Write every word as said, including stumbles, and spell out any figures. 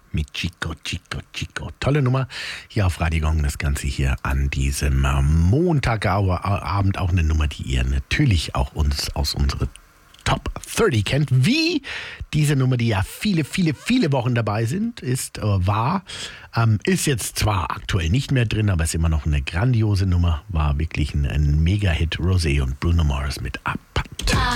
mit Chico, Chico, Chico. Tolle Nummer hier auf Radio Gong. Das Ganze hier an diesem Montagabend. Auch eine Nummer, die ihr natürlich auch uns aus unserer Top dreißig kennt. Wie diese Nummer, die ja viele, viele, viele Wochen dabei sind, ist, äh, war, ähm, ist jetzt zwar aktuell nicht mehr drin, aber ist immer noch eine grandiose Nummer. War wirklich ein, ein Mega-Hit. Rosé und Bruno Mars mit Abpackt.